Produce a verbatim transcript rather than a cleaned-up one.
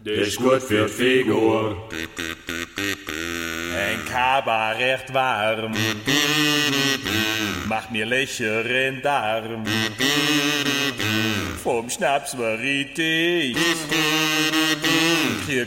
Das ist gut für die Figur. Ein Kabarett warm, macht mir Löcher in Darm. Vom Schnaps war ich dicht.